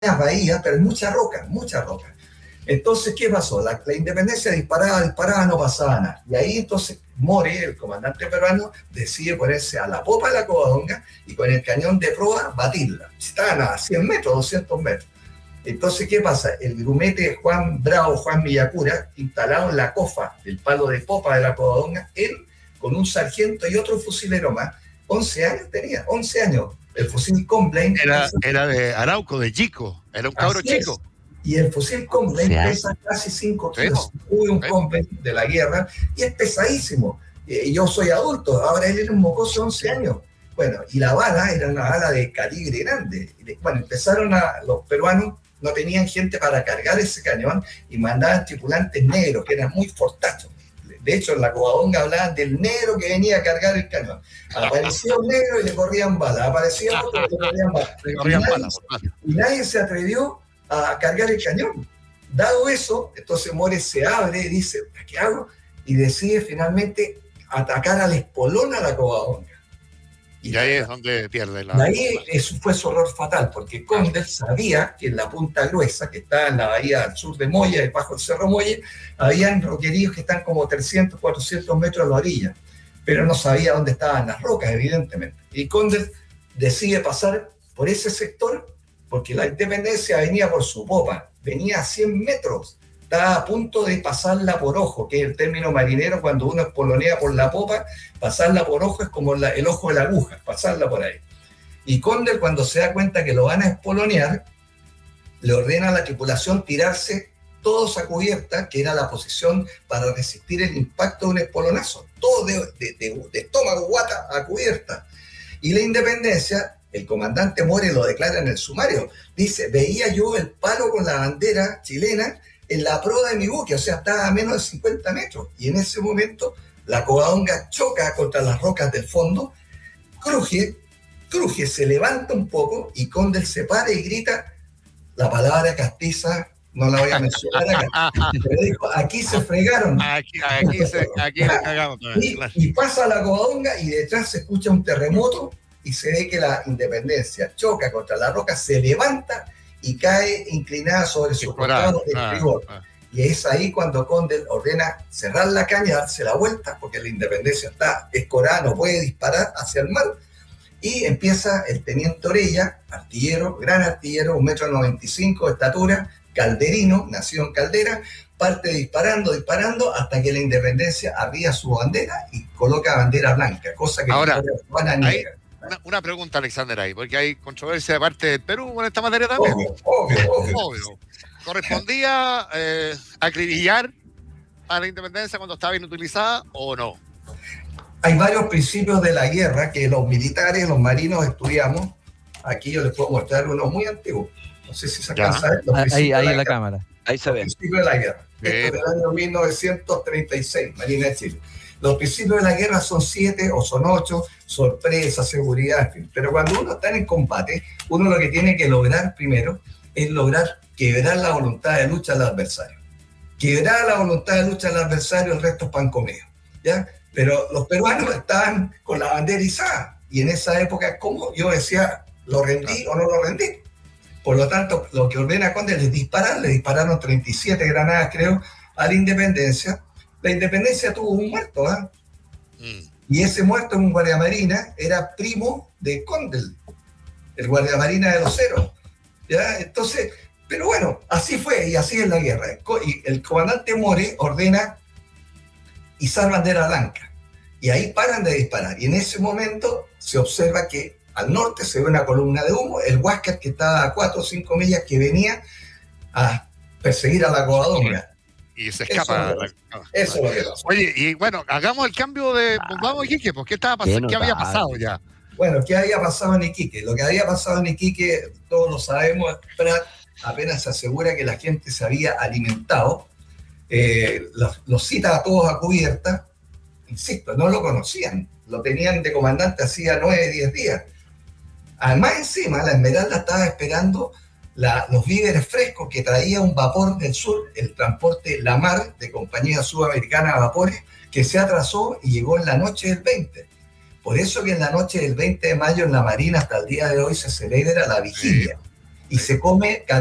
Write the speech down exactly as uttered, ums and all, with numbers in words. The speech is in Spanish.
bahías, pero mucha roca, mucha roca. Entonces, ¿qué pasó? La, la Independencia disparaba, disparaba, no pasaba nada. Y ahí entonces More, el comandante peruano, decide ponerse a la popa de la Covadonga y con el cañón de proa batirla. Estaban a cien metros, doscientos metros. Entonces, ¿qué pasa? El grumete Juan Bravo, Juan Villacura, instalado en la cofa del palo de popa de la Covadonga, él con un sargento y otro fusilero más, once años tenía, once años. El fusil Comblain... Era, era de Arauco, de chico, era un cabro chico. Y el fusil Comblain pesa casi cinco kilos. Hubo un Comblain de la guerra y es pesadísimo. Y yo soy adulto, ahora él era un mocoso de once años. Bueno, y la bala era una bala de calibre grande. Bueno, empezaron a, los peruanos no tenían gente para cargar ese cañón y mandaban tripulantes negros, que eran muy fortachos. De hecho, en la Covadonga hablaban del negro que venía a cargar el cañón. Aparecía un negro y le corrían balas, aparecía otro y le corrían balas. Le corrían balas. Y nadie se atrevió a cargar el cañón. Dado eso, entonces More se abre y dice, ¿qué hago? Y decide finalmente atacar al espolón a la Covadonga. Y ahí es donde pierde la... Y ahí eso fue su error fatal, porque Condell sabía que en la punta gruesa, que está en la bahía al sur de Moya, bajo el Cerro Moya, habían roqueríos que están como trescientos, cuatrocientos metros a la orilla, pero no sabía dónde estaban las rocas, evidentemente. Y Condell decide pasar por ese sector, porque la Independencia venía por su popa, venía a cien metros, estaba a punto de pasarla por ojo, que es el término marinero cuando uno espolonea por la popa, pasarla por ojo es como la, el ojo de la aguja, pasarla por ahí. Y Condell, cuando se da cuenta que lo van a espolonear, le ordena a la tripulación tirarse todos a cubierta, que era la posición para resistir el impacto de un espolonazo, todo de, de, de, de estómago, guata a cubierta. Y la Independencia, el comandante More lo declara en el sumario, dice, veía yo el palo con la bandera chilena en la proa de mi buque, o sea, estaba a menos de cincuenta metros, y en ese momento la Covadonga choca contra las rocas del fondo, cruje, cruje, se levanta un poco, y Condell se para y grita la palabra castiza, no la voy a mencionar acá, pero dijo, aquí se fregaron. Aquí, aquí, se, aquí le cagamos. Y, y pasa la Covadonga, y detrás se escucha un terremoto, y se ve que la Independencia choca contra la roca, se levanta, y cae inclinada sobre su costado de rigor. Ah, ah. Y es ahí cuando Condell ordena cerrar la caña, darse la vuelta, porque la Independencia está escorada, no puede disparar hacia el mar, y empieza el teniente Orella, artillero, gran artillero, un metro noventa y cinco de estatura, calderino, nació en Caldera, parte disparando, disparando, hasta que la Independencia arría su bandera y coloca bandera blanca, cosa que ahora van a negar. Una, una pregunta, Alexander, ahí, porque hay controversia de parte del Perú con esta materia también. Obvio, obvio, obvio. obvio. ¿Correspondía eh, acribillar a la Independencia cuando estaba bien utilizada o no? Hay varios principios de la guerra que los militares, los marinos estudiamos. Aquí yo les puedo mostrar uno muy antiguo. No sé si se alcanza a ver. Ahí, ahí en la cámara. Ahí se ve. Los principios de la guerra. Esto es del año mil novecientos treinta y seis, Marina de Chile. Los principios de la guerra son siete o son ocho, sorpresa, seguridad, en fin. Pero cuando uno está en combate, uno lo que tiene que lograr primero es lograr quebrar la voluntad de lucha del adversario. Quebrar la voluntad de lucha del adversario, el resto es pan comido, ¿ya? Pero los peruanos estaban con la bandera izada, y en esa época, como yo decía, ¿lo rendí o no lo rendí? Por lo tanto, lo que ordena Condell es disparar, le dispararon treinta y siete granadas, creo, a la Independencia. La Independencia tuvo un muerto, ¿eh? Mm. Y ese muerto en un guardiamarina era primo de Condell, el guardiamarina de los Ceros, ¿ya? Entonces, pero bueno, así fue y así es la guerra. Y el comandante More ordena izar bandera blanca, y ahí paran de disparar. Y en ese momento se observa que al norte se ve una columna de humo, el Huáscar que estaba a cuatro o cinco millas, que venía a perseguir a la Covadonga. Y se escapa. Eso, la, eso es lo que pasó. Oye, y bueno, hagamos el cambio de... Vamos a Iquique, pues, ¿qué estaba pasando? ¿Qué había pasado ya? Bueno, ¿qué había pasado en Iquique? Lo que había pasado en Iquique, todos lo sabemos, Prat apenas se asegura que la gente se había alimentado, eh, los, los cita a todos a cubierta, insisto, no lo conocían, lo tenían de comandante hacía nueve, diez días. Además, encima, la Esmeralda estaba esperando La, los víveres frescos que traía un vapor del sur, el transporte La Mar, de Compañía Sudamericana de Vapores, que se atrasó y llegó en la noche del veinte. Por eso que en la noche del veinte de mayo en la Marina hasta el día de hoy se celebra la vigilia. y se come